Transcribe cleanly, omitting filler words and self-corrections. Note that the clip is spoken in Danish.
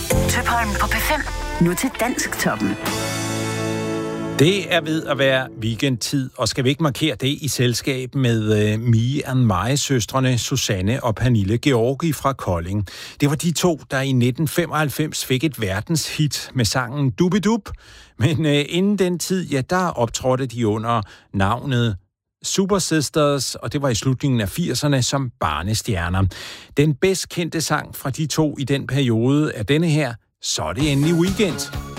Tøpholm på P5. Nu til Dansktoppen. Det er ved at være weekendtid, og skal vi ikke markere det i selskab med Me and My-søstrene Susanne og Pernille Georgi fra Kolding. Det var de to, der i 1995 fik et verdenshit med sangen Dubidub. Men inden den tid, ja, der optrådte de under navnet Super Sisters, og det var i slutningen af 80'erne som barnestjerner. Den bedst kendte sang fra de to i den periode er denne her, Så er det endelig weekend.